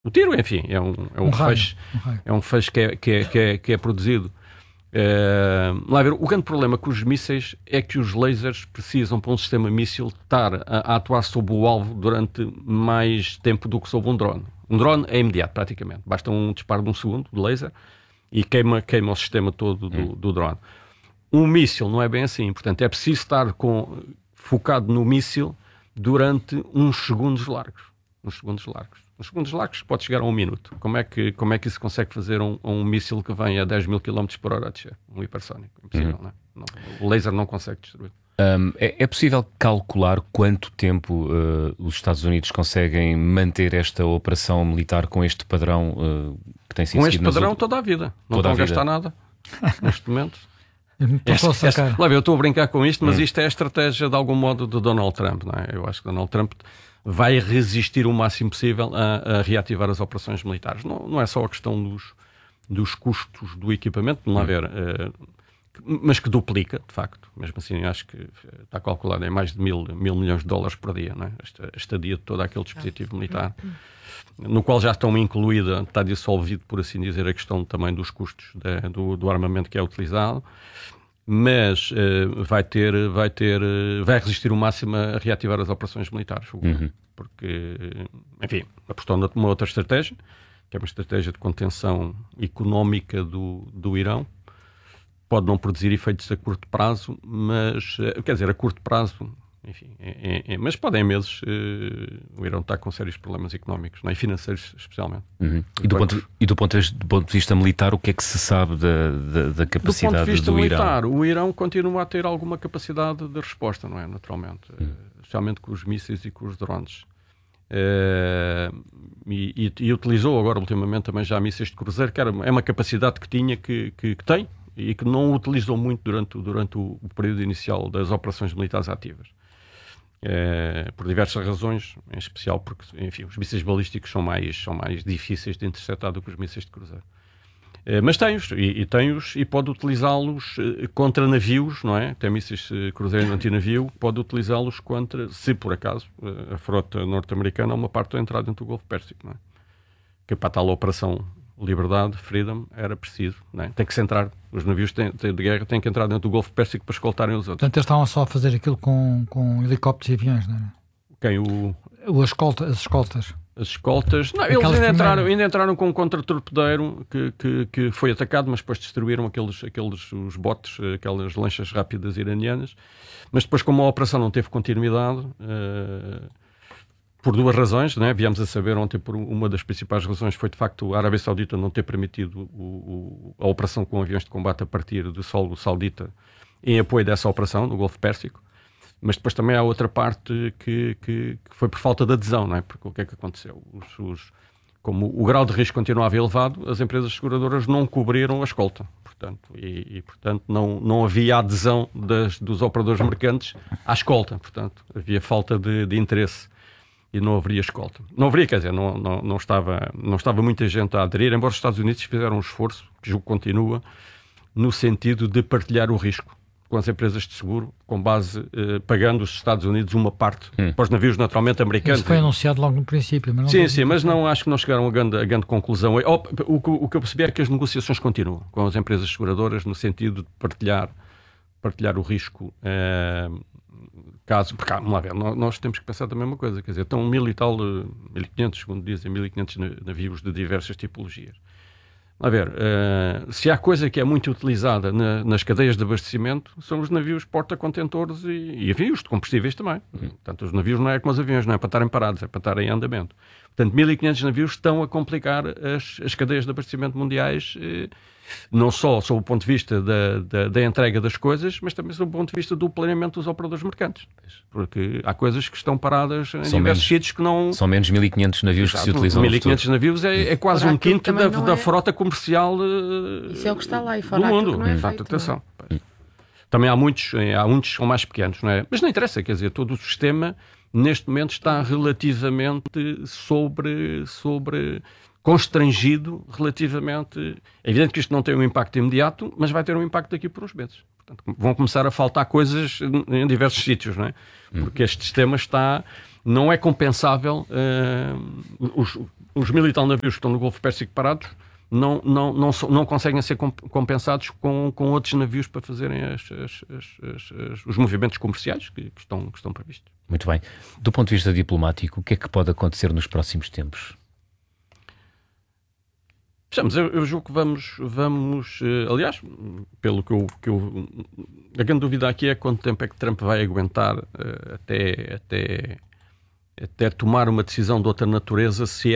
O tiro, enfim, é um feixe, é um feixe que é produzido. Lá ver, o grande problema com os mísseis é que os lasers precisam, para um sistema míssil, estar a atuar sobre o alvo durante mais tempo do que sobre um drone. Um drone é imediato, praticamente. Basta um disparo de 1 segundo de laser e queima o sistema todo do drone. Um míssil não é bem assim, portanto é preciso estar focado no míssil durante uns segundos largos. Uns segundos largos pode chegar a 1 minuto. Como é que isso consegue fazer um míssil que vem a 10 mil km por hora a descer? Um hipersónico. Impossível, não é? Não, o laser não consegue destruir. É possível calcular quanto tempo os Estados Unidos conseguem manter esta operação militar com este padrão que tem sido com este padrão toda a vida. Não estão a gastar nada neste momento. Eu estou a brincar com isto, mas isto é a estratégia de algum modo de Donald Trump, não é? Eu acho que Donald Trump vai resistir o máximo possível a reativar as operações militares. Não é só a questão dos custos do equipamento, não haver, mas que duplica, de facto. Mesmo assim, acho que está calculado em mais de mil milhões de dólares por dia, não é? A estadia de todo aquele dispositivo militar, no qual já está dissolvido, por assim dizer, a questão também dos custos do armamento que é utilizado. Mas vai resistir o máximo a reativar as operações militares, porque, enfim, apostou numa outra estratégia, que é uma estratégia de contenção económica do Irão. Pode não produzir efeitos a curto prazo, mas, quer dizer, a curto prazo, enfim, mas podem meses, o Irão está com sérios problemas económicos, não é? E financeiros especialmente. E do ponto de vista militar, o que é que se sabe da capacidade do Irão? Do ponto de vista militar, o Irão continua a ter alguma capacidade de resposta, não é? Naturalmente, especialmente com os mísseis e com os drones. E utilizou agora ultimamente também já mísseis de cruzeiro, que é uma capacidade que tinha, que tem, e que não utilizou muito durante o período inicial das operações militares ativas. Por diversas razões, em especial porque, enfim, os mísseis balísticos são mais difíceis de interceptar do que os mísseis de cruzeiro. Mas tem-os e pode utilizá-los contra navios, não é? Tem mísseis cruzeiro antinavio, pode utilizá-los contra, se por acaso a frota norte-americana é uma parte da entrada dentro do Golfo Pérsico, não é? Que para tal operação Liberdade, Freedom, era preciso, não é? Tem que se entrar, os navios de guerra têm que entrar dentro do Golfo Pérsico para escoltarem os outros. Portanto, eles estavam só a fazer aquilo com helicópteros e aviões, não é? Quem? As escoltas. As escoltas, não, eles ainda entraram com um contra-torpedeiro que foi atacado, mas depois destruíram os botes, aquelas lanchas rápidas iranianas. Mas depois, como a operação não teve continuidade, por duas razões, né? Viemos a saber ontem, por uma das principais razões foi de facto a Arábia Saudita não ter permitido a operação com aviões de combate a partir do solo saudita em apoio dessa operação no Golfo Pérsico. Mas depois também há outra parte que foi por falta de adesão, não é? Porque o que é que aconteceu? Como o grau de risco continuava elevado, as empresas seguradoras não cobriram a escolta. Portanto, não havia adesão dos operadores mercantes à escolta. Portanto, havia falta de interesse e não haveria escolta. Não haveria, quer dizer, não estava muita gente a aderir, embora os Estados Unidos fizeram um esforço, que julgo continua, no sentido de partilhar o risco com as empresas de seguro, com base, pagando os Estados Unidos uma parte para os navios naturalmente americanos. Isso foi anunciado logo no princípio. Mas sim, mas acho que não chegaram a grande conclusão. O que eu percebi é que as negociações continuam com as empresas seguradoras no sentido de partilhar o risco, porque vamos lá ver, nós temos que pensar também uma coisa, quer dizer, estão 1.500, segundo dizem, 1.500 navios de diversas tipologias. A ver, se há coisa que é muito utilizada nas cadeias de abastecimento, são os navios porta-contentores e aviões de combustíveis também. Portanto, os navios não é como os aviões, não é para estarem parados, é para estarem em andamento. Portanto, 1.500 navios estão a complicar as cadeias de abastecimento mundiais, não só sob o ponto de vista da entrega das coisas, mas também sob o ponto de vista do planeamento dos operadores mercantes. Porque há coisas que estão paradas em diversos sítios que não... São menos 1.500 navios que se utilizam 1.500 navios é quase um quinto da frota comercial isso é o que está lá e fora do mundo. Não é feito, atenção. Também há muitos que são mais pequenos, não é? Mas não interessa, quer dizer, todo o sistema neste momento está relativamente constrangido relativamente... É evidente que isto não tem um impacto imediato, mas vai ter um impacto daqui por uns meses. Portanto, vão começar a faltar coisas em diversos sítios, não é? Porque este sistema não é compensável. os 1000 e tal navios que estão no Golfo Pérsico parados não conseguem ser compensados com outros navios para fazerem os movimentos comerciais que estão previstos. Muito bem. Do ponto de vista diplomático, o que é que pode acontecer nos próximos tempos? Eu julgo que vamos aliás, pelo que eu a grande dúvida aqui é quanto tempo é que Trump vai aguentar até tomar uma decisão de outra natureza se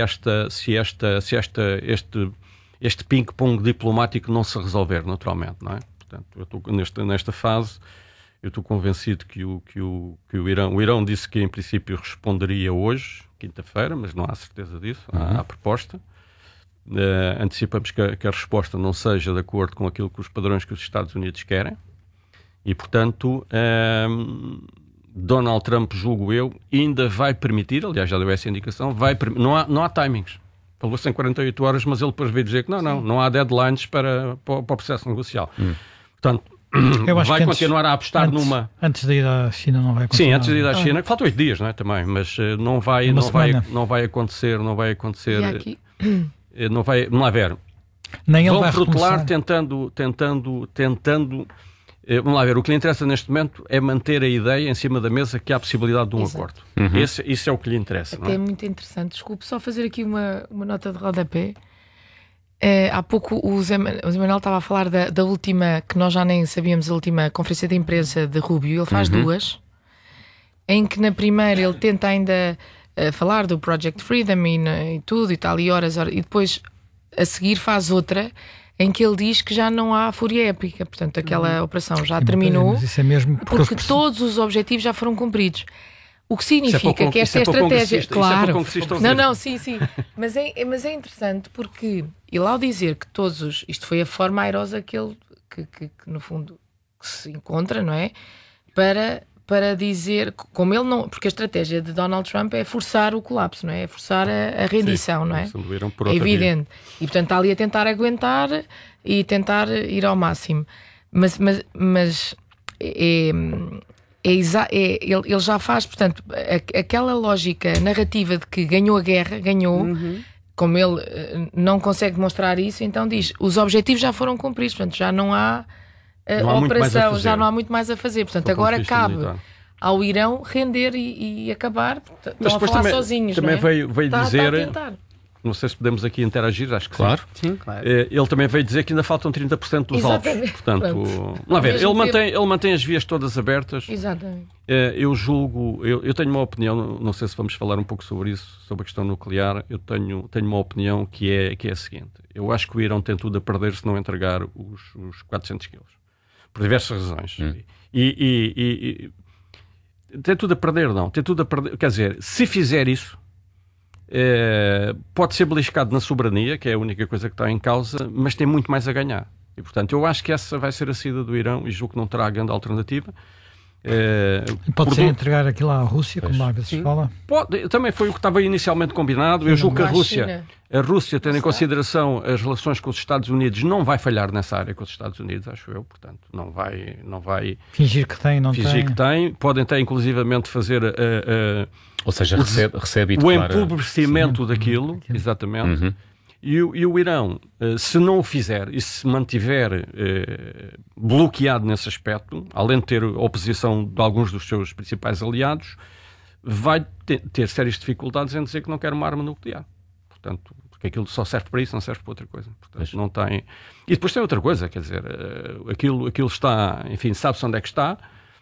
este ping-pong diplomático não se resolver naturalmente, não é? Portanto, eu estou nesta fase, eu estou convencido que o Irão disse que em princípio responderia hoje, quinta-feira, mas não há certeza disso, há proposta. Antecipamos que a resposta não seja de acordo com aquilo que os padrões que os Estados Unidos querem e, portanto, Donald Trump, julgo eu, ainda vai permitir, aliás já deu essa indicação, não há timings. Falou-se em 48 horas, mas ele depois veio dizer que não há deadlines para o processo negocial. Portanto, vai continuar a apostar numa... Antes de ir à China não vai acontecer. Sim, antes de ir à China, que faltam 8 dias, não é, também, mas não vai acontecer. Não vai haver. Nem vão ele vai protelar tentando. Vamos lá ver, o que lhe interessa neste momento é manter a ideia em cima da mesa que há a possibilidade de um acordo. Isso é o que lhe interessa. Até é muito interessante. Desculpe, só fazer aqui uma nota de rodapé. Há pouco o Zé Manuel estava a falar da última, que nós já nem sabíamos, a última conferência de imprensa de Rubio. Ele faz duas, em que na primeira ele tenta ainda falar do Project Freedom e tudo e tal, e horas, e depois a seguir faz outra em que ele diz que já não há fúria épica, portanto aquela operação já terminou, mas isso é mesmo porque todos os objetivos já foram cumpridos. O que significa que esta estratégia... Claro, sim. Mas é interessante porque ele, ao dizer que todos isto foi a forma airosa que ele que no fundo que se encontra, não é? Para dizer, como ele não... Porque a estratégia de Donald Trump é forçar o colapso, não é? É forçar a rendição, não é? É evidente. E, portanto, está ali a tentar aguentar e tentar ir ao máximo. Mas ele já faz, portanto, aquela lógica narrativa de que ganhou a guerra, como ele não consegue mostrar isso, então diz, os objetivos já foram cumpridos, portanto, já não há... a operação, já não há muito mais a fazer. Portanto, agora cabe ao Irão render e acabar. Estão a falar sozinhos, também não é? veio dizer, não sei se podemos aqui interagir, acho que claro. Sim, claro. Ele também veio dizer que ainda faltam 30% dos alvos. Portanto, vamos lá ver, ele mantém as vias todas abertas. Exatamente. Eu julgo, eu tenho uma opinião, não sei se vamos falar um pouco sobre isso, sobre a questão nuclear. Eu tenho uma opinião que é a seguinte: eu acho que o Irão tem tudo a perder se não entregar os 400 quilos. Por diversas razões. E tem tudo a perder, não. Tem tudo a perder. Quer dizer, se fizer isso, pode ser beliscado na soberania, que é a única coisa que está em causa, mas tem muito mais a ganhar. E, portanto, eu acho que essa vai ser a saída do Irão e julgo que não terá grande alternativa. Pode ser entregar aquilo à Rússia, como às vezes fala? Também foi o que estava inicialmente combinado. Eu julgo que a Rússia, tendo em consideração as relações com os Estados Unidos, não vai falhar nessa área com os Estados Unidos, acho eu. Portanto, não vai fingir que tem, que tem. Podem até inclusivamente fazer ou seja, recebe e o empobrecimento daquilo, exatamente. E o Irão, se não o fizer e se mantiver bloqueado nesse aspecto, além de ter oposição de alguns dos seus principais aliados, vai ter sérias dificuldades em dizer que não quer uma arma nuclear. Portanto, porque aquilo só serve para isso, não serve para outra coisa. Portanto, não tem... E depois tem outra coisa, quer dizer, aquilo está, enfim, sabe-se onde é que está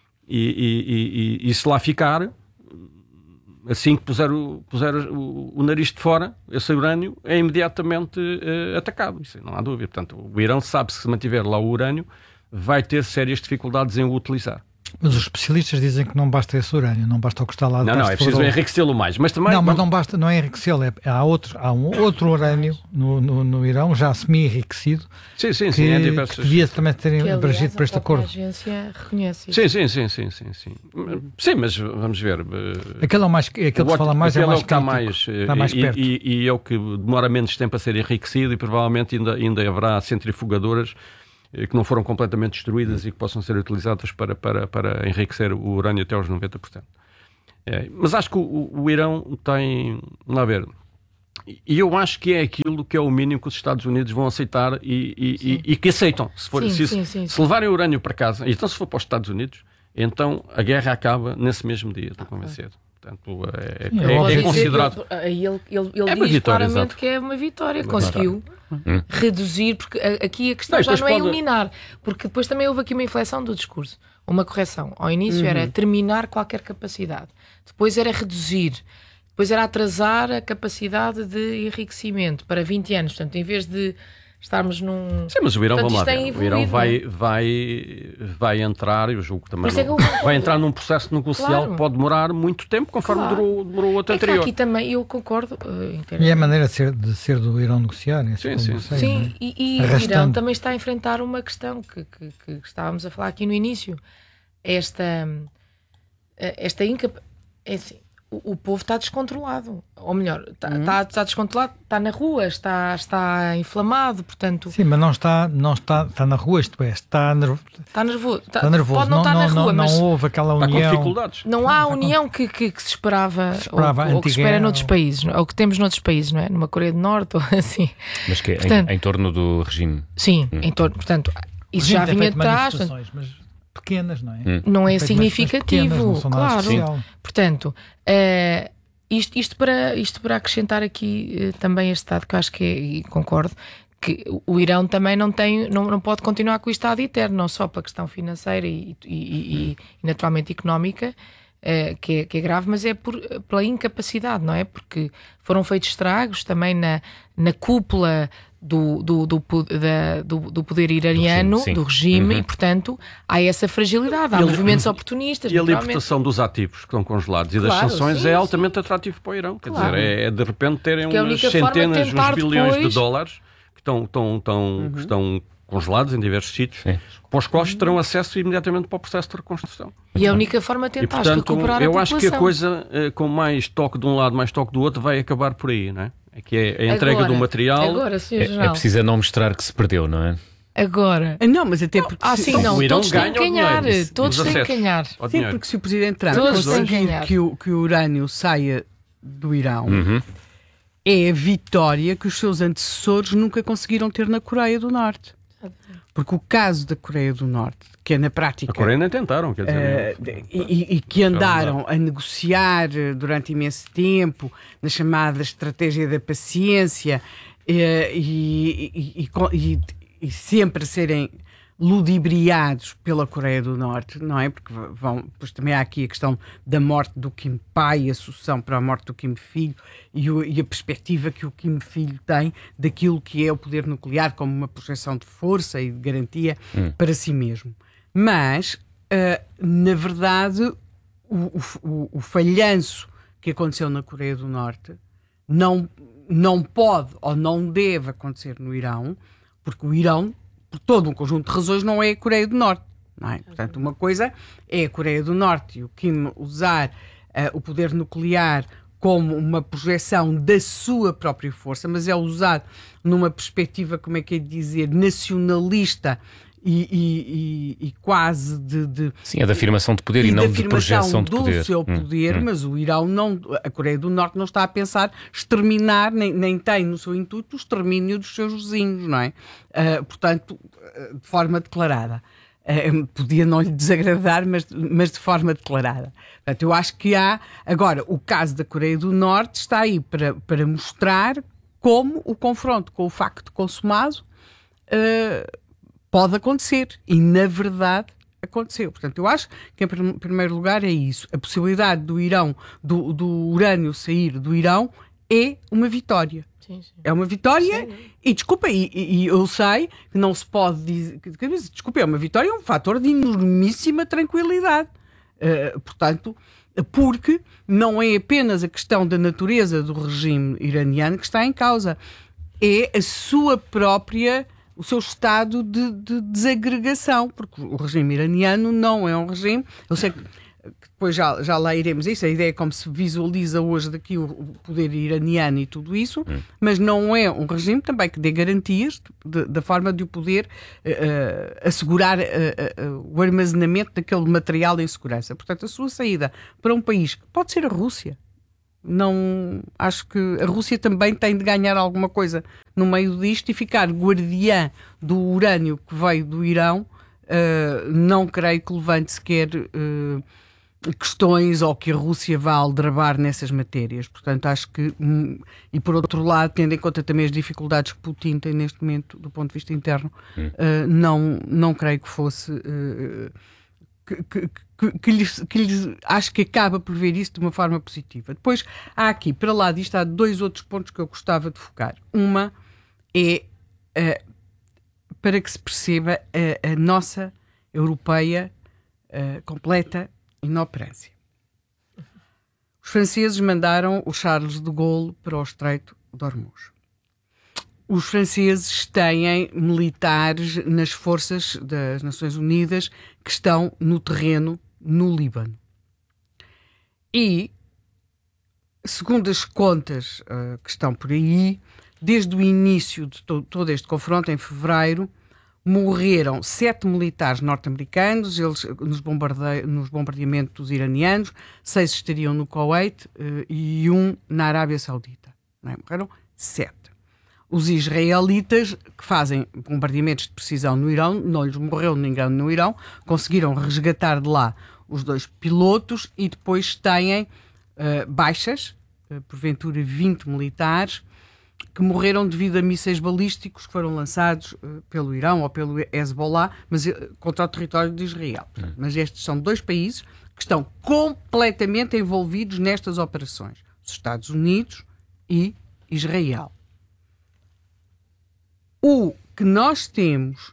e se lá ficar... Assim que puser o nariz de fora, esse urânio é imediatamente atacado. Isso não há dúvida. Portanto, o Irão sabe que se mantiver lá o urânio, vai ter sérias dificuldades em o utilizar. Mas os especialistas dizem que não basta esse urânio, não basta o que está lá debaixo. Não, é preciso enriquecê-lo mais. Mas também mas não basta, não é enriquecê-lo. Há um outro urânio no Irão, já semi-enriquecido, que devia também ter abrangido para este acordo. A agência reconhece isso. Sim, mas vamos ver. Aquele que fala mais é mais crítico, está mais perto. E é o que demora menos tempo a ser enriquecido e provavelmente ainda haverá centrifugadoras que não foram completamente destruídas e que possam ser utilizadas para enriquecer o urânio até aos 90%. Mas acho que o Irão tem... Vamos lá ver. E eu acho que é aquilo que é o mínimo que os Estados Unidos vão aceitar e que aceitam. Se levarem o urânio para casa, então se for para os Estados Unidos, então a guerra acaba nesse mesmo dia, estou convencido. Portanto, é considerado... Ele é diz vitória, claramente exato. que é uma vitória. Conseguiu reduzir, porque aqui a questão já não é eliminar, porque depois também houve aqui uma inflexão do discurso, uma correção. Ao início era terminar qualquer capacidade, depois era reduzir, depois era atrasar a capacidade de enriquecimento para 20 anos. Portanto, em vez de estarmos num... Sim, mas o Irão, portanto, vamos lá ver. O Irão vai entrar, eu julgo também, vai entrar num processo negocial que pode demorar muito tempo, conforme demorou o outro anterior. Aqui também, eu concordo. E a maneira de ser do Irão negociar? Sim, e o Irão também está a enfrentar uma questão que estávamos a falar aqui no início. Esta incapacidade... É assim, o povo está descontrolado, ou melhor, está descontrolado, está na rua, está inflamado, portanto... Sim, mas não está na rua, isto é, está nervoso. Está nervoso. Pode não estar na rua, mas não houve aquela união... Está com dificuldades. Não há a união que se esperava ou que se espera noutros países, ou que temos noutros países, não é? Numa Coreia do Norte ou assim. Mas que é em torno do regime. Sim, em torno, portanto, isso já vinha de trás... pequenas, não é? Não é significativo, claro. Portanto, isto para acrescentar aqui também este dado que eu acho que é, e concordo, que o Irão também não pode continuar com o Estado eterno, não só pela questão financeira e naturalmente económica, que é grave, mas é pela incapacidade, não é? Porque foram feitos estragos também na cúpula do poder iraniano, do regime, e portanto há essa fragilidade, há movimentos oportunistas. E a libertação dos ativos que estão congelados e das sanções é altamente atrativo para o Irão. Quer dizer, é de repente terem umas centenas, uns bilhões de dólares que estão congelados em diversos sítios, para os quais terão acesso imediatamente para o processo de reconstrução. E a única forma de tentar recuperar a população. Eu acho que a coisa, com mais toque de um lado, mais toque do outro, vai acabar por aí, não é? Que é a entrega do material. Agora, é preciso não mostrar que se perdeu, não é? Agora. Não, mas até porque... todos têm que ganhar. Todos têm que ganhar. Sim, porque se o Presidente Trump conseguir que o urânio saia do Irão, é a vitória que os seus antecessores nunca conseguiram ter na Coreia do Norte. Porque o caso da Coreia do Norte, que é na prática... A Coreia nem tentaram, quer dizer... E que andaram a negociar durante imenso tempo, na chamada estratégia da paciência, e sempre serem ludibriados pela Coreia do Norte, não é? Porque depois também há aqui a questão da morte do Kim pai, a sucessão para a morte do Kim filho e a perspectiva que o Kim filho tem daquilo que é o poder nuclear como uma projeção de força e de garantia para si mesmo. Mas, na verdade, o falhanço que aconteceu na Coreia do Norte não pode ou não deve acontecer no Irão, porque o Irão, por todo um conjunto de razões, não é a Coreia do Norte. Não é? Portanto, uma coisa é a Coreia do Norte e o Kim usar o poder nuclear como uma projeção da sua própria força, mas é usado numa perspectiva, como é que é de dizer, nacionalista e quase de... Sim, é da afirmação de poder e não de projeção de poder. Do seu poder, mas o Irão a Coreia do Norte não está a pensar exterminar, nem tem no seu intuito o extermínio dos seus vizinhos, não é? Portanto, de forma declarada. Podia não lhe desagradar, mas de forma declarada. Portanto, eu acho que há... Agora, o caso da Coreia do Norte está aí para mostrar como o confronto com o facto consumado pode acontecer. E, na verdade, aconteceu. Portanto, eu acho que, em primeiro lugar, é isso. A possibilidade do Irão, do urânio sair do Irão é uma vitória. Sim. É uma vitória e, desculpa, e eu sei que não se pode dizer... Desculpa, é uma vitória, é um fator de enormíssima tranquilidade. Portanto, porque não é apenas a questão da natureza do regime iraniano que está em causa. É a sua própria... o seu estado de desagregação, porque o regime iraniano não é um regime... Eu sei que depois já lá iremos isso, a ideia é como se visualiza hoje daqui o poder iraniano e tudo isso, mas não é um regime também que dê garantias da forma de o poder assegurar o armazenamento daquele material em segurança. Portanto, a sua saída para um país que pode ser a Rússia, Não, acho que a Rússia também tem de ganhar alguma coisa no meio disto e ficar guardiã do urânio que veio do Irão. Não creio que levante sequer questões ou que a Rússia vá aldrabar nessas matérias. Portanto, acho que, e por outro lado, tendo em conta também as dificuldades que Putin tem neste momento do ponto de vista interno, não creio que fosse... acho que acaba por ver isso de uma forma positiva. Depois, há aqui, para lá disto, há 2 outros pontos que eu gostava de focar. Uma é para que se perceba a nossa europeia completa inoperância. Os franceses mandaram o Charles de Gaulle para o Estreito de Hormuz. Os franceses têm militares nas forças das Nações Unidas que estão no terreno no Líbano. E, segundo as contas que estão por aí, desde o início de todo este confronto, em fevereiro, morreram 7 militares norte-americanos, eles nos bombardeamentos iranianos, 6 estariam no Kuwait e 1 na Arábia Saudita. Não é? Morreram 7. Os israelitas, que fazem bombardeamentos de precisão no Irão, não lhes morreu ninguém no Irão, conseguiram resgatar de lá os 2 pilotos e depois têm baixas, porventura 20 militares, que morreram devido a mísseis balísticos que foram lançados pelo Irão ou pelo Hezbollah, mas contra o território de Israel. Mas estes são 2 países que estão completamente envolvidos nestas operações. Os Estados Unidos e Israel. O que nós temos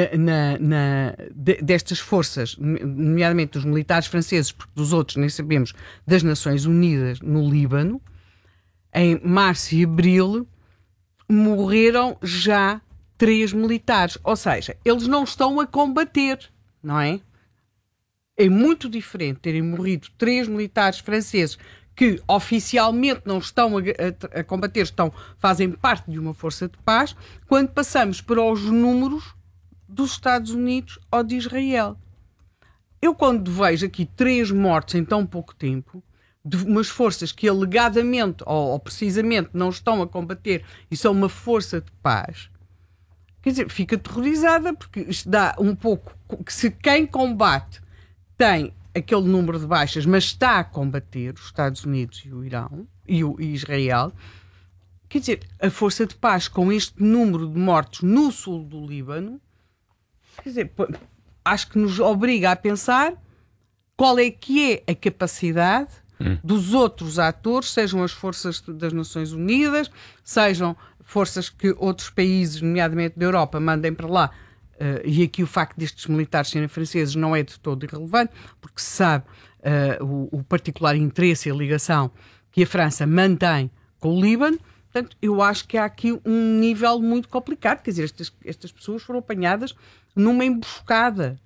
destas forças, nomeadamente dos militares franceses, porque dos outros nem sabemos, das Nações Unidas no Líbano, em março e abril, morreram já 3 militares. Ou seja, eles não estão a combater, não é? É muito diferente terem morrido 3 militares franceses que oficialmente não estão a combater, fazem parte de uma força de paz, quando passamos para os números dos Estados Unidos ou de Israel. Eu, quando vejo aqui 3 mortes em tão pouco tempo, de umas forças que alegadamente ou precisamente não estão a combater e são uma força de paz, quer dizer, fico aterrorizada, porque isto dá um pouco que se quem combate tem aquele número de baixas, mas está a combater os Estados Unidos e o Irão e Israel, quer dizer, a força de paz com este número de mortos no sul do Líbano, quer dizer, acho que nos obriga a pensar qual é que é a capacidade dos outros atores, sejam as forças das Nações Unidas, sejam forças que outros países, nomeadamente da Europa, mandem para lá. E aqui o facto destes militares serem franceses não é de todo irrelevante, porque se sabe o particular interesse e a ligação que a França mantém com o Líbano. Portanto, eu acho que há aqui um nível muito complicado. Quer dizer, estas pessoas foram apanhadas numa emboscada.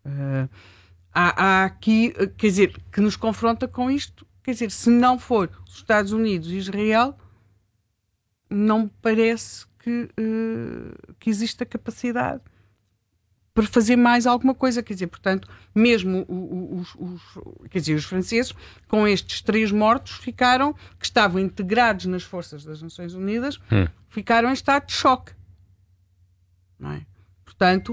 Há aqui, quer dizer, que nos confronta com isto. Quer dizer, se não for os Estados Unidos e Israel, não me parece que exista capacidade para fazer mais alguma coisa. Quer dizer, portanto, mesmo os franceses, com estes 3 mortos, que estavam integrados nas forças das Nações Unidas, ficaram em estado de choque. Não é? Portanto,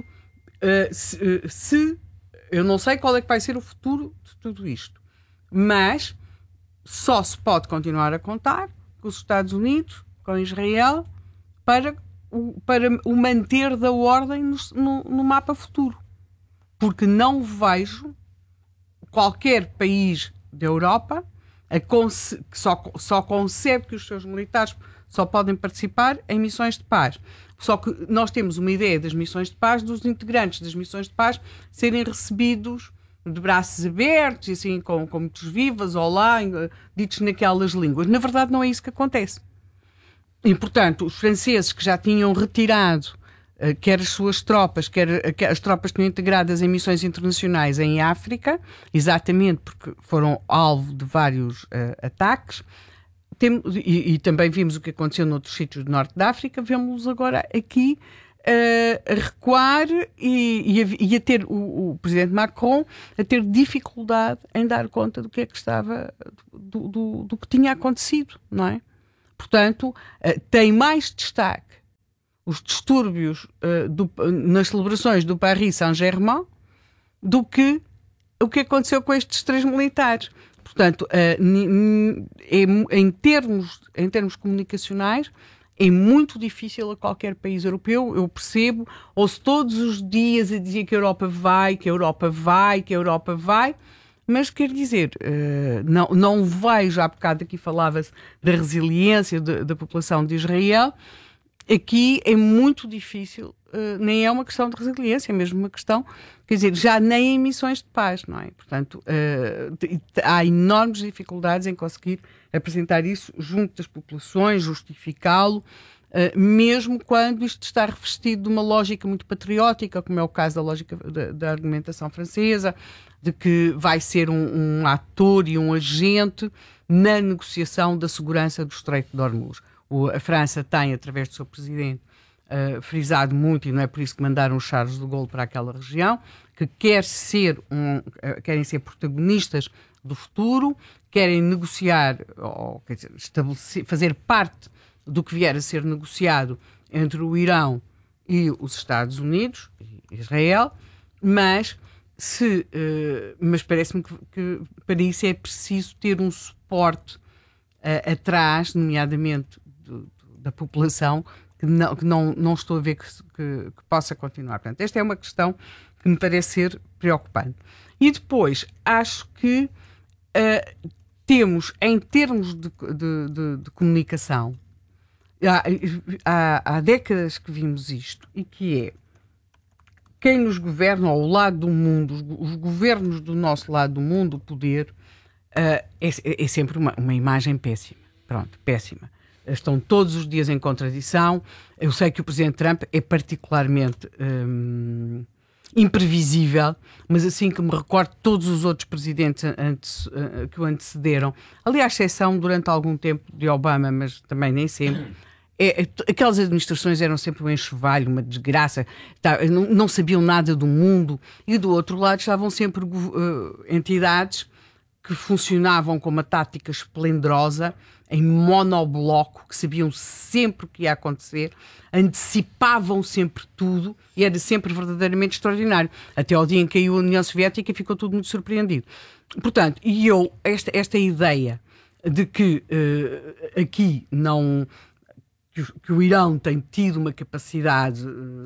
eu não sei qual é que vai ser o futuro de tudo isto, mas só se pode continuar a contar com os Estados Unidos, com Israel, para o manter da ordem no mapa futuro. Porque não vejo qualquer país da Europa que só concebe que os seus militares só podem participar em missões de paz. Só que nós temos uma ideia das missões de paz, dos integrantes das missões de paz serem recebidos de braços abertos e assim com muitos vivas, olá, ditos naquelas línguas. Na verdade não é isso que acontece. E, portanto, os franceses que já tinham retirado quer as suas tropas, quer as tropas que tinham integradas em missões internacionais em África, exatamente porque foram alvo de vários ataques, e também vimos o que aconteceu noutros sítios do norte da África, vemos agora aqui a recuar e a ter o presidente Macron a ter dificuldade em dar conta do que é que estava, do que tinha acontecido, não é? Portanto, tem mais destaque os distúrbios nas celebrações do Paris Saint-Germain do que o que aconteceu com estes 3 militares. Portanto, em termos comunicacionais, é muito difícil a qualquer país europeu, eu percebo, ou-se todos os dias a dizer que a Europa vai, que a Europa vai, que a Europa vai, mas quer dizer, não vejo, há bocado aqui falava-se da resiliência da população de Israel. Aqui é muito difícil, nem é uma questão de resiliência, é mesmo uma questão, quer dizer, já nem em missões de paz, não é? Portanto, há enormes dificuldades em conseguir apresentar isso junto das populações, justificá-lo, mesmo quando isto está revestido de uma lógica muito patriótica, como é o caso da lógica da argumentação francesa, de que vai ser um ator e um agente na negociação da segurança do Estreito de Hormuz. A França tem, através do seu presidente, frisado muito, e não é por isso que mandaram os Charles de Gaulle para aquela região, que querem ser protagonistas do futuro, querem negociar, ou quer dizer, fazer parte do que vier a ser negociado entre o Irão e os Estados Unidos, e Israel, mas parece-me que para isso é preciso ter um suporte atrás, nomeadamente da população, que não estou a ver que possa continuar. Portanto, esta é uma questão que me parece ser preocupante. E depois, acho que temos, em termos de comunicação, há décadas que vimos isto, e que é quem nos governa ao lado do mundo, os governos do nosso lado do mundo, o poder, é sempre uma imagem péssima. Pronto, péssima. Estão todos os dias em contradição. Eu sei que o presidente Trump é particularmente imprevisível, mas assim que me recordo todos os outros presidentes que o antecederam, aliás, exceção durante algum tempo de Obama, mas também nem sempre, aquelas administrações eram sempre um enxovalho, uma desgraça, não sabiam nada do mundo, e do outro lado estavam sempre entidades que funcionavam com uma tática esplendorosa, em monobloco, que sabiam sempre o que ia acontecer, antecipavam sempre tudo e era sempre verdadeiramente extraordinário. Até ao dia em que caiu a União Soviética ficou tudo muito surpreendido. Portanto, esta ideia de que aqui que o Irão tem tido uma capacidade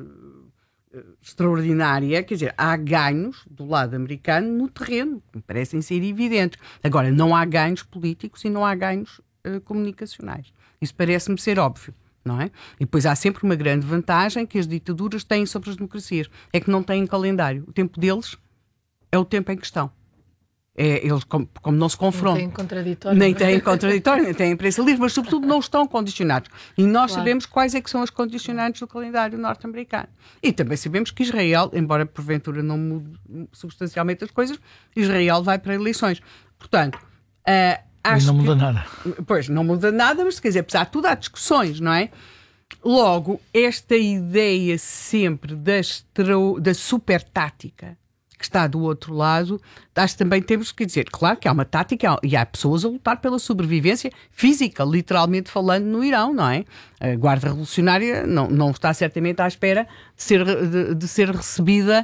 extraordinária, quer dizer, há ganhos do lado americano no terreno, que me parecem ser evidentes. Agora, não há ganhos políticos e não há ganhos comunicacionais. Isso parece-me ser óbvio, não é? E depois há sempre uma grande vantagem que as ditaduras têm sobre as democracias, é que não têm calendário. O tempo deles é o tempo em questão. Eles, como não se confrontam, nem têm contraditório, nem têm imprensa livre, mas sobretudo não estão condicionados. E nós sabemos quais é que são as condicionantes do calendário norte-americano. E também sabemos que Israel, embora porventura não mude substancialmente as coisas, Israel vai para eleições. Portanto, acho não muda nada. Pois, não muda nada, mas quer dizer, apesar de tudo, há discussões, não é? Logo, esta ideia sempre da super tática que está do outro lado, acho que também temos que dizer, claro que há uma tática e há pessoas a lutar pela sobrevivência física, literalmente falando, no Irão, não é? A Guarda Revolucionária não está certamente à espera de ser recebida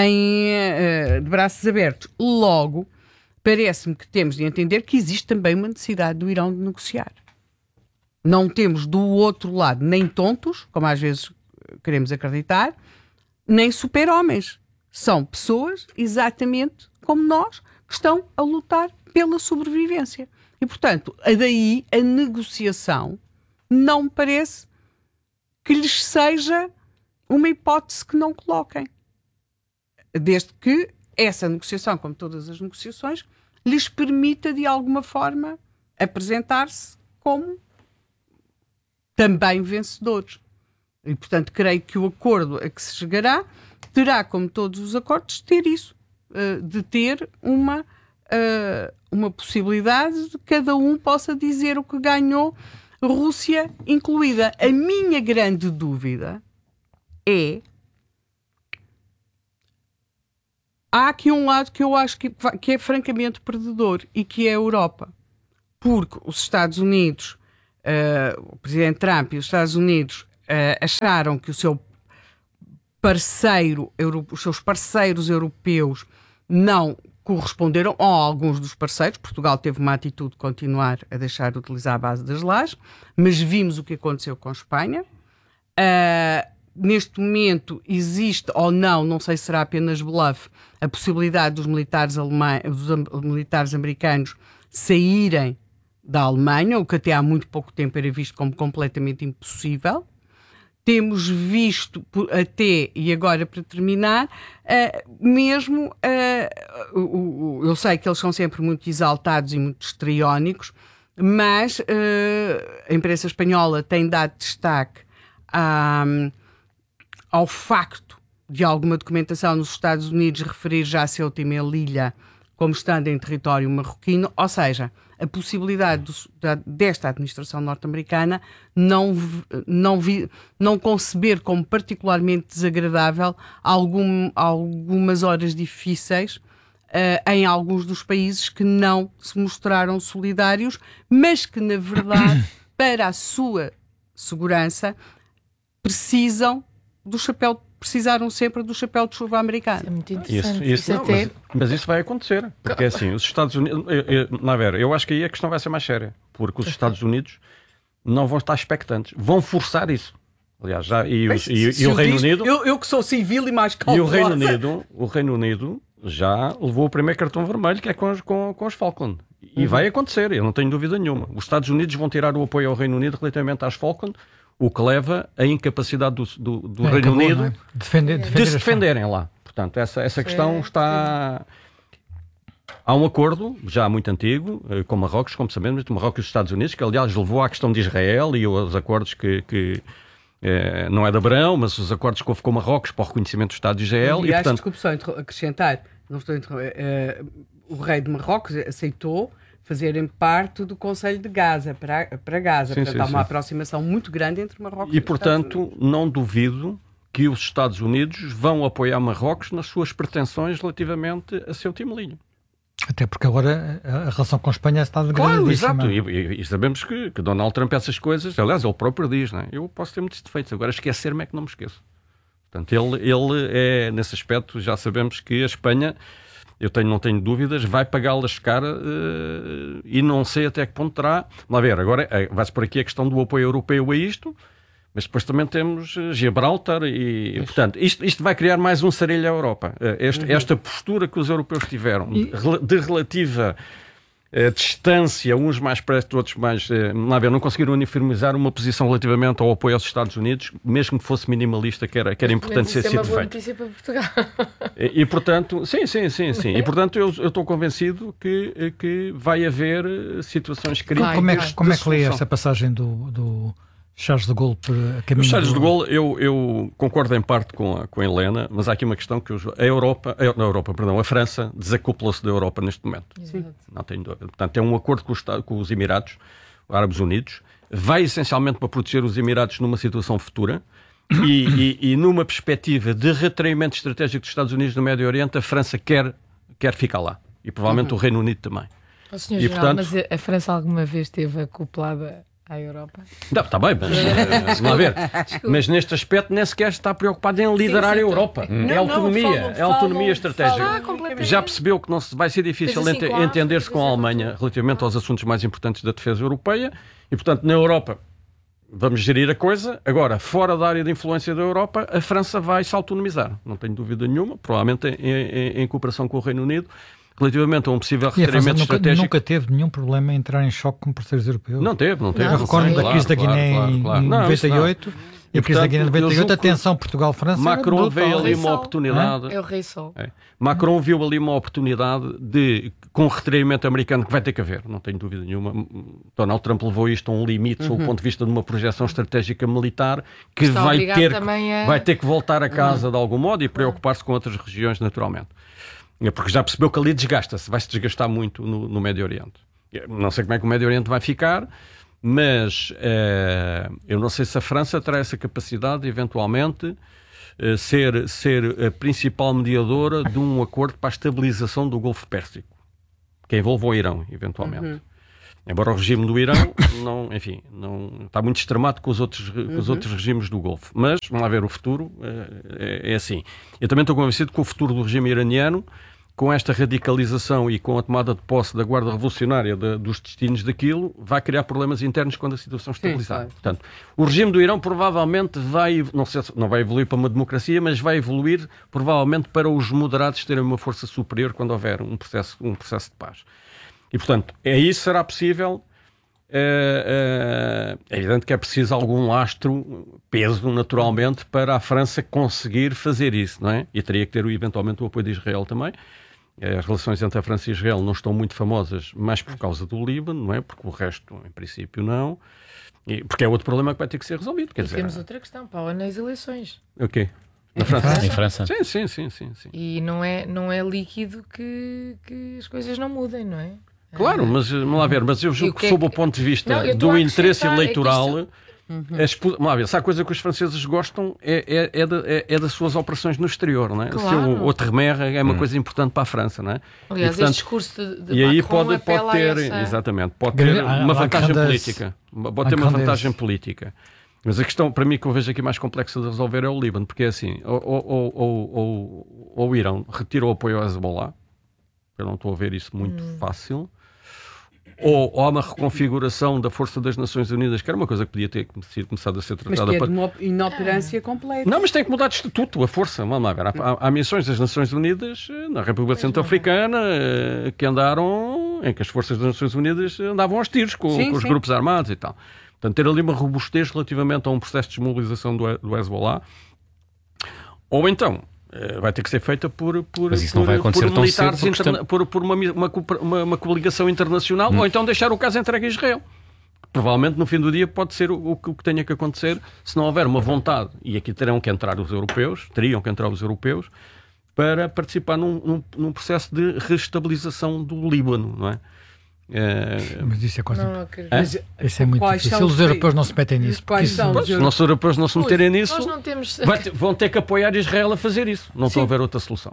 de braços abertos. Logo, parece-me que temos de entender que existe também uma necessidade do Irão de negociar. Não temos do outro lado nem tontos, como às vezes queremos acreditar, nem super-homens. São pessoas, exatamente como nós, que estão a lutar pela sobrevivência. E, portanto, daí a negociação não me parece que lhes seja uma hipótese que não coloquem. Desde que essa negociação, como todas as negociações, lhes permita, de alguma forma, apresentar-se como também vencedores. E, portanto, creio que o acordo a que se chegará terá, como todos os acordos, ter isso, de ter uma possibilidade de cada um possa dizer o que ganhou, Rússia incluída. A minha grande dúvida há aqui um lado que eu acho que é francamente perdedor, e que é a Europa. Porque os Estados Unidos, o Presidente Trump e os Estados Unidos acharam que os seus parceiros europeus não corresponderam, ou alguns dos parceiros. Portugal teve uma atitude de continuar a deixar de utilizar a base das lajes, mas vimos o que aconteceu com a Espanha. Neste momento existe ou não sei se será apenas bluff, a possibilidade dos militares americanos saírem da Alemanha, o que até há muito pouco tempo era visto como completamente impossível. Temos visto até, e agora para terminar, eu sei que eles são sempre muito exaltados e muito histriónicos, mas a imprensa espanhola tem dado destaque ao facto de alguma documentação nos Estados Unidos referir já a Ceuta e Melilla como estando em território marroquino, ou seja, a possibilidade desta administração norte-americana não conceber como particularmente desagradável algumas horas difíceis em alguns dos países que não se mostraram solidários, mas que, na verdade, para a sua segurança, precisaram sempre do chapéu de chuva americano. Isso é muito interessante. Mas isso vai acontecer. Porque assim, os Estados Unidos... eu acho que aí a questão vai ser mais séria. Porque os Estados Unidos não vão estar expectantes. Vão forçar isso. Aliás, o Reino Unido... Eu que sou civil e mais cautelosa... E o Reino Unido já levou o primeiro cartão vermelho, que é com os Falkland. E vai acontecer, eu não tenho dúvida nenhuma. Os Estados Unidos vão tirar o apoio ao Reino Unido relativamente às Falkland, o que leva à incapacidade do Reino Unido de se defenderem lá. Portanto, essa questão está... Há um acordo, já muito antigo, com Marrocos, como sabemos, entre Marrocos e os Estados Unidos, que aliás levou à questão de Israel e os acordos que não é de Abrão, mas os acordos que houve com Marrocos para o reconhecimento do Estado de Israel. E portanto... Desculpe só acrescentar, o rei de Marrocos aceitou fazerem parte do Conselho de Gaza, para Gaza. Portanto, há uma aproximação muito grande entre Marrocos e portanto, não duvido que os Estados Unidos vão apoiar Marrocos nas suas pretensões relativamente a Ceuta e Melilla. Até porque agora a relação com a Espanha está degradadíssima. Claro, exato. E sabemos que Donald Trump essas coisas, aliás, ele próprio diz, não é? Eu posso ter muitos defeitos, agora esquecer-me é que não me esqueço. Portanto, ele é, nesse aspecto, já sabemos que a Espanha... não tenho dúvidas, vai pagá-las cara e não sei até que ponto terá. Lá ver, agora vai-se por aqui a questão do apoio europeu a isto, mas depois também temos Gibraltar e portanto, isto vai criar mais um sarilho à Europa. Esta postura que os europeus tiveram de relativa distância, uns mais perto, outros mais... não conseguiram uniformizar uma posição relativamente ao apoio aos Estados Unidos, mesmo que fosse minimalista, que era importante ser feito. Isso é uma boa notícia para Portugal. E portanto, sim. E portanto eu estou convencido que vai haver situações críticas. Como é que lê esta passagem do Charles de Gaulle a caminho? O Charles de Gaulle, eu concordo em parte com a Helena, mas há aqui uma questão que a França desacoplou-se da Europa neste momento. Sim. Não tenho dúvida. Portanto, é um acordo com os Emirados Árabes Unidos, vai essencialmente para proteger os Emirados numa situação futura e numa perspectiva de retraimento estratégico dos Estados Unidos no Médio Oriente, a França quer ficar lá. E provavelmente o Reino Unido também. Sr. General, mas a França alguma vez esteve acoplada à Europa? Não, está bem, mas vamos lá ver. Mas neste aspecto nem sequer está preocupado em liderar a Europa. É autonomia estratégica. Já percebeu que vai ser difícil entender-se com a Alemanha relativamente aos assuntos mais importantes da defesa europeia e, portanto, na Europa vamos gerir a coisa. Agora, fora da área de influência da Europa, a França vai se autonomizar. Não tenho dúvida nenhuma, provavelmente em cooperação com o Reino Unido, relativamente a um possível retraimento estratégico. Nunca teve nenhum problema em entrar em choque com parceiros europeus. Não teve. Eu recordo da crise da Guiné em 98. E a crise da Guiné em 98, atenção, Portugal-França. Macron veio ali uma oportunidade. É o Rei Sol. Macron viu ali uma oportunidade com o retraimento americano que vai ter que haver, não tenho dúvida nenhuma. Donald Trump levou isto a um limite sob o ponto de vista de uma projeção estratégica militar que vai ter que voltar a casa de algum modo e preocupar-se com outras regiões naturalmente. Porque já percebeu que ali vai-se desgastar muito no Médio Oriente. Não sei como é que o Médio Oriente vai ficar, mas eu não sei se a França terá essa capacidade, eventualmente, ser a principal mediadora de um acordo para a estabilização do Golfo Pérsico, que envolve o Irão, eventualmente. Embora o regime do Irão não está muito extremado com os outros regimes do Golfo. Mas, vamos lá ver, o futuro é assim. Eu também estou convencido que o futuro do regime iraniano, com esta radicalização e com a tomada de posse da Guarda Revolucionária dos destinos daquilo, vai criar problemas internos quando a situação estabilizar. Portanto, o regime do Irão provavelmente não vai evoluir para uma democracia, mas vai evoluir provavelmente para os moderados terem uma força superior quando houver um processo de paz. E, portanto, aí será possível. É evidente que é preciso algum lastro, peso, naturalmente, para a França conseguir fazer isso, não é? E teria que ter, eventualmente, o apoio de Israel também. As relações entre a França e Israel não estão muito famosas, mas por causa do Líbano, não é? Porque o resto, em princípio, não. Porque é outro problema que vai ter que ser resolvido. Quer dizer, temos outra questão, Paulo, nas eleições. O quê? Na França? Em França? Sim. E não é líquido que as coisas não mudem, não é? Claro, mas vamos lá ver, mas eu julgo que sob o ponto de vista do interesse eleitoral, vamos lá ver, se há coisa que os franceses gostam é das suas operações no exterior, não é? Claro. Se o Outre-mer é uma coisa importante para a França, não é? Aliás, portanto, este discurso de e aí Macron pode ter, exatamente, pode ter uma vantagem política. Pode ter uma vantagem política. Mas a questão, para mim, que eu vejo aqui mais complexa de resolver é o Líbano, porque é assim, ou o Irão retira o apoio ao Hezbollah, eu não estou a ver isso muito fácil, ou há uma reconfiguração da Força das Nações Unidas, que era uma coisa que podia ter começado a ser tratada. Mas que é de uma inoperância completa. Não, mas tem que mudar de estatuto, a força. Vamos lá ver. Há missões das Nações Unidas na República Centro-Africana que andaram, em que as Forças das Nações Unidas andavam aos tiros com os grupos armados e tal. Portanto, ter ali uma robustez relativamente a um processo de desmobilização do Hezbollah. Ou então vai ter que ser feita por militares, por uma coligação internacional, ou então deixar o caso entregue a Israel. Provavelmente no fim do dia pode ser o que tenha que acontecer, se não houver uma vontade, e aqui teriam que entrar os europeus para participar num processo de reestabilização do Líbano, não é? Mas isso é quase. Isso é muito difícil. Os europeus não se metem nisso. Os nossos europeus não se meterem nisso, vão ter que apoiar Israel a fazer isso. Não estão a ver outra solução.